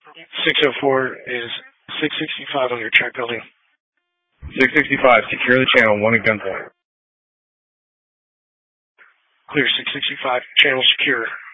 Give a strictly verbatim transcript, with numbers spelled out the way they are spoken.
six oh four is six sixty-five on your track building. six sixty-five, secure the channel, one at gunpoint. Clear six sixty-five, channel secure.